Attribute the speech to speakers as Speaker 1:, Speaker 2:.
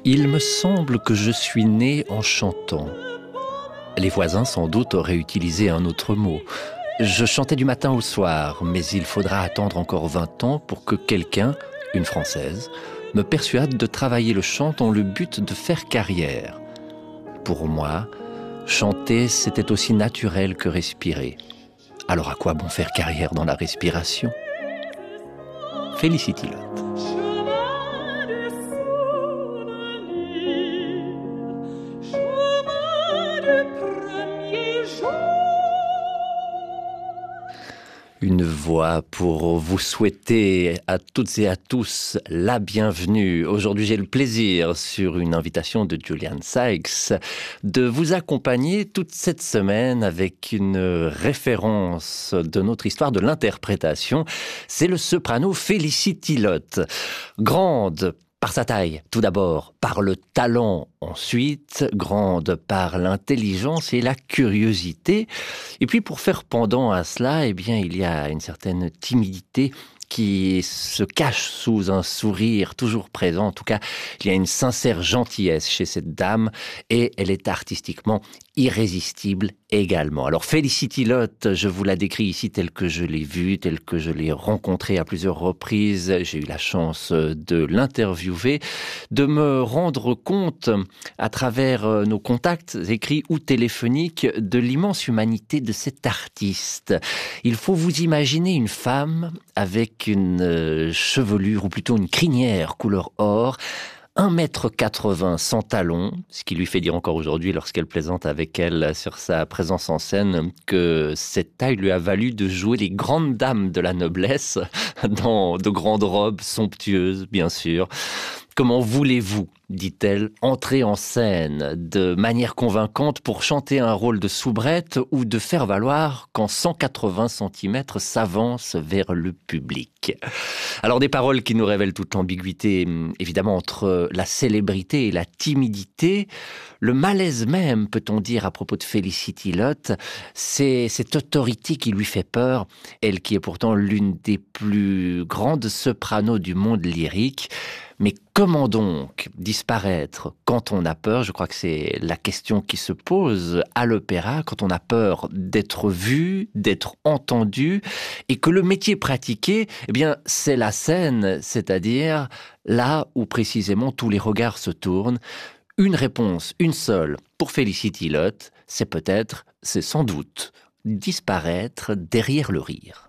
Speaker 1: Il me semble que je suis né en chantant. Les voisins sans doute auraient utilisé un autre mot. Je chantais du matin au soir, mais il faudra attendre encore 20 ans pour que quelqu'un, une Française, me persuade de travailler le chant dans le but de faire carrière. Pour moi, chanter, c'était aussi naturel que respirer. Alors à quoi bon faire carrière dans la respiration ? Felicity Lotte. Une voix pour vous souhaiter à toutes et à tous la bienvenue. Aujourd'hui, j'ai le plaisir, sur une invitation de Julian Sykes, de vous accompagner toute cette semaine avec une référence de notre histoire de l'interprétation. C'est le soprano Felicity Lotte. Grande par sa taille, tout d'abord, par le talent, ensuite, grande par l'intelligence et la curiosité. Et puis, pour faire pendant à cela, eh bien, il y a une certaine timidité qui se cache sous un sourire toujours présent. En tout cas, il y a une sincère gentillesse chez cette dame et elle est artistiquement irrésistible également. Alors Felicity Lotte, je vous la décris ici telle que je l'ai vue, telle que je l'ai rencontrée à plusieurs reprises. J'ai eu la chance de l'interviewer, de me rendre compte à travers nos contacts écrits ou téléphoniques de l'immense humanité de cet artiste. Il faut vous imaginer une femme avec une chevelure, ou plutôt une crinière couleur or, 1,80 m sans talons, ce qui lui fait dire encore aujourd'hui, lorsqu'elle plaisante avec elle sur sa présence en scène, que cette taille lui a valu de jouer les grandes dames de la noblesse dans de grandes robes somptueuses, bien sûr. Comment voulez-vous, dit-elle, entrer en scène de manière convaincante pour chanter un rôle de soubrette ou de faire valoir qu'en 180 cm s'avance vers le public ? Alors des paroles qui nous révèlent toute l'ambiguïté, évidemment, entre la célébrité et la timidité. Le malaise même, peut-on dire, à propos de Felicity Lotte, c'est cette autorité qui lui fait peur, elle qui est pourtant l'une des plus grandes sopranos du monde lyrique. Mais comment donc disparaître quand on a peur ? Je crois que c'est la question qui se pose à l'opéra, quand on a peur d'être vu, d'être entendu, et que le métier pratiqué, eh bien, c'est la scène, c'est-à-dire là où précisément tous les regards se tournent. Une réponse, une seule, pour Felicity Lotte, c'est sans doute, disparaître derrière le rire.